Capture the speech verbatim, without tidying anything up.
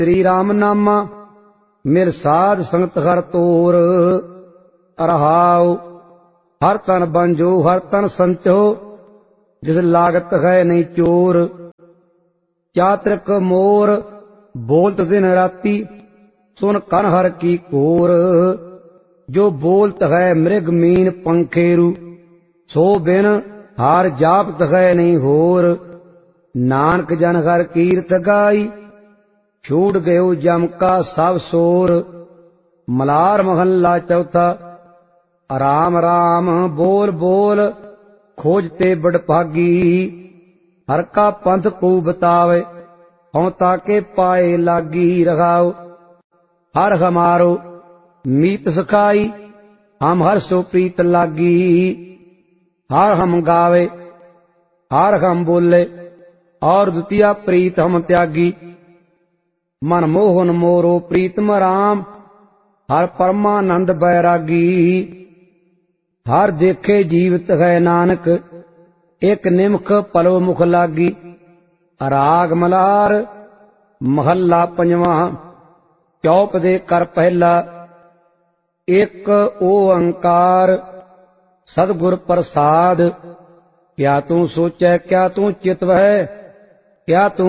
श्री राम नामा मिल साध संगत हर तोर। रहाओ हर तन बंजो हर तन संचो, जिस लागत है नहीं चोर। चातृक मोर बोलत दिन राती, सुन कन हर की कोर। जो बोलत है मृग मीन पंखेरु, सो बिन हार जापत है नहीं होर। नानक जन हर कीरत गाई, छूट गयो जम का सब सोर। मलार महल्ला चौथा। राम राम बोल बोल खोजते बड़भागी, हर का पंथ को बतावे हों ताके पाए लागी। रहाओ हर हमारो मीत सखाई, हम हर सो प्रीत लागी। हर हम गावे हर हम बोले, और द्वितीय प्रीत हम त्यागी। मन मोहन मोरो प्रीतम राम, हर परमानंद बैरागी। हर देखे जीवित है नानक, एक निमख पलो मुख लागी। राग मलार महल्ला पंजवा। चौप दे कर पहला। एक ओंकार सदगुर प्रसाद। क्या तू सोचै क्या तू चितवै, क्या तू